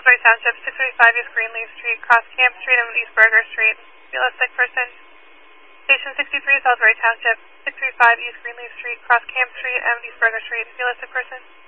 Salisbury Township, 635 East Greenleaf Street, cross Camp Street and East Burger Street. Feel a sick person. Station 63, Salisbury Township, 635 East Greenleaf Street, cross Camp Street and East Burger Street. Feel a sick person.